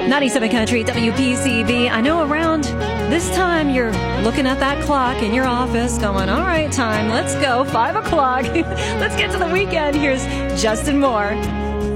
97 Country, WPCV. I know around this time you're looking at that clock in your office going, all right, time, let's go, 5 o'clock. Let's get to the weekend. Here's Justin Moore.